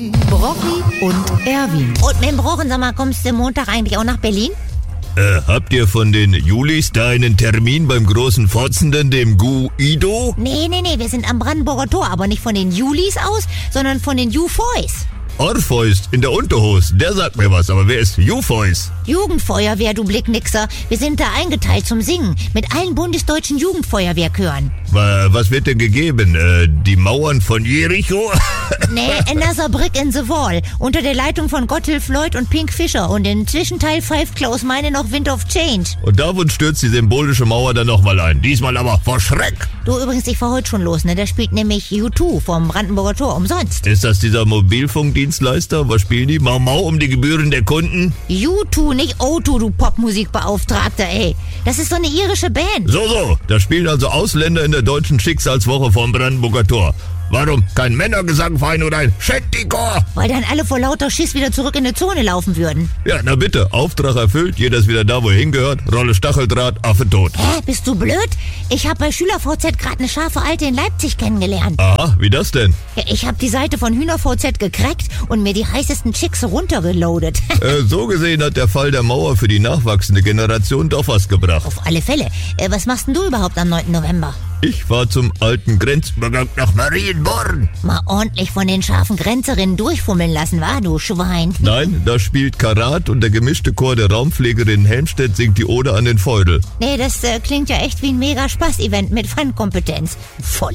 Brochi und Erwin. Und mit dem Brochen, sag mal, kommst du Montag eigentlich auch nach Berlin? Habt ihr von den Julis da einen Termin beim großen Fotzenden, dem Guido? Nee, wir sind am Brandenburger Tor, aber nicht von den Julis aus, sondern von den Jufoys. Orpheus in der Unterhose, der sagt mir was, aber wer ist Jufoys? Jugendfeuerwehr, du Blicknixer. Wir sind da eingeteilt zum Singen mit allen bundesdeutschen Jugendfeuerwehrchören. Was wird denn gegeben? Die Mauern von Jericho? Nee, Another Brick in the Wall. Unter der Leitung von Gotthilf Floyd und Pink Fischer. Und im Zwischenteil pfeift Klaus Meine noch Wind of Change. Und davon stürzt die symbolische Mauer dann nochmal ein. Diesmal aber vor Schreck. Du, übrigens, ich fahr heute schon los, ne? Da spielt nämlich U2 vom Brandenburger Tor umsonst. Ist das dieser Mobilfunkdienstleister? Was spielen die? Mau um die Gebühren der Kunden? U2, nicht O2, du Popmusikbeauftragter, ey. Das ist so eine irische Band. So. Da spielen also Ausländer in der deutschen Schicksalswoche vom Brandenburger Tor. Warum kein Männergesangverein oder ein Shantychor? Weil dann alle vor lauter Schiss wieder zurück in die Zone laufen würden. Ja, na bitte, Auftrag erfüllt, jeder ist wieder da, wo er hingehört. Rolle Stacheldraht, Affe tot. Hä, bist du blöd? Ich habe bei SchülerVZ gerade eine scharfe Alte in Leipzig kennengelernt. Aha, wie das denn? Ja, ich habe die Seite von HühnerVZ gecrackt und mir die heißesten Chicks runtergeloadet. So gesehen hat der Fall der Mauer für die nachwachsende Generation doch was gebracht. Auf alle Fälle. Was machst denn du überhaupt am 9. November? Ich fahr zum alten Grenzübergang nach Marienborn. Mal ordentlich von den scharfen Grenzerinnen durchfummeln lassen, wa, du Schwein? Nein, da spielt Karat und der gemischte Chor der Raumpflegerin Helmstedt singt die Ode an den Feudel. Nee, das klingt ja echt wie ein mega Spaß-Event mit Fun-Kompetenz. Voll